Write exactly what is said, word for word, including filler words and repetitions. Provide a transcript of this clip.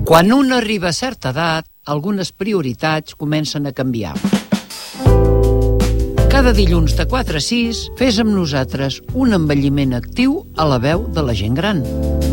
Quan un arriba a certa edat, algunes prioritats comencen a canviar. Cada dilluns de quatre a sis, fes amb nosaltres un envelliment actiu a la veu de la gent gran.